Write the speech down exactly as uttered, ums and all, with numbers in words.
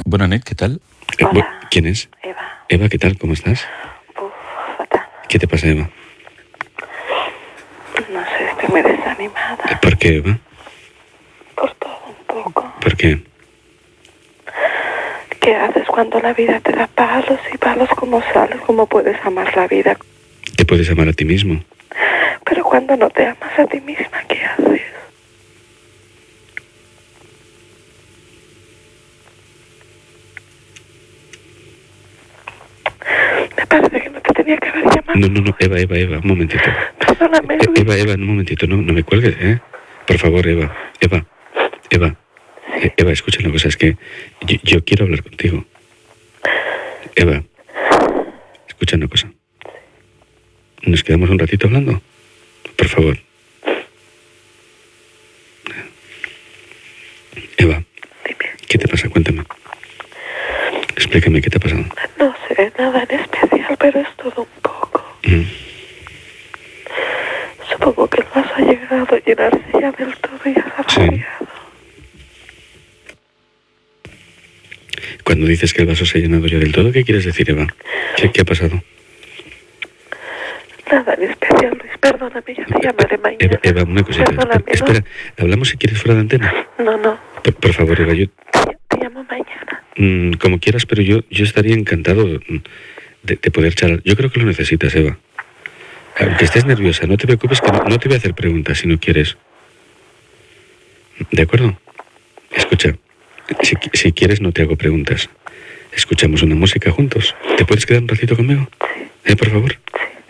Buenas noches, ¿qué tal? Hola. Eh, bu- ¿Quién es? Eva. Eva, ¿qué tal? ¿Cómo estás? Uf, fatal. ¿Qué te pasa, Eva? No sé, estoy muy desanimada. ¿Por qué, Eva? Por todo un poco. ¿Por qué? ¿Qué haces cuando la vida te da palos y palos? ¿Cómo sales? ¿Cómo puedes amar la vida? Te puedes amar a ti mismo. Pero cuando no te amas a ti misma, ¿qué haces? Me parece que no te tenía que haber llamado. No, no, no, Eva, Eva, Eva, un momentito. Perdóname, Eh, Luis. Eva, Eva, un momentito, no, no me cuelgues, ¿eh? Por favor, Eva, Eva, Eva. Eh, Eva, escucha una cosa, es que yo, yo quiero hablar contigo. Eva, escucha una cosa. ¿Nos quedamos un ratito hablando? Por favor. Eva, Dime. ¿qué te pasa? Cuéntame. Explícame, ¿qué te ha pasado? No sé, nada en especial, pero es todo un poco. Mm. Supongo que el vaso ha llegado a llenarse ya del todo y ha Sí. vaciado. Cuando dices que el vaso se ha llenado ya del todo, ¿qué quieres decir, Eva? ¿Qué, qué ha pasado? Nada en especial, Luis. Perdóname, ya te llamaré mañana. Eva, Eva, una cosita. Perdóname, Espera, espera, hablamos si quieres fuera de antena. No, no. Por, por favor, Eva, yo... Te, te llamo mañana. mm, como quieras, pero yo, yo estaría encantado de, de poder charlar. Yo creo que lo necesitas, Eva. Aunque estés nerviosa, no te preocupes, que no, no te voy a hacer preguntas si no quieres. ¿De acuerdo? Escucha, si, si quieres no te hago preguntas. Escuchamos una música juntos. ¿Te puedes quedar un ratito conmigo? Sí, ¿Eh, por favor? sí.